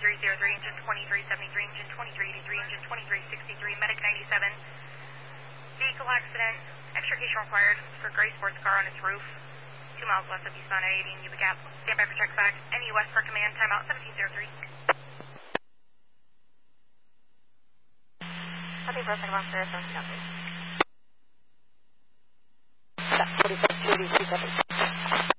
2303, engine 2373, engine 2383, engine 2363, medic 97. Vehicle accident, extrication required for gray sports car on its roof. 2 miles west of eastbound at 80 in Yuba Gap. Stand by for check back. NUS for command, timeout 1703. Copy, Brooklyn, Monster, 1703. 46, 282, copy.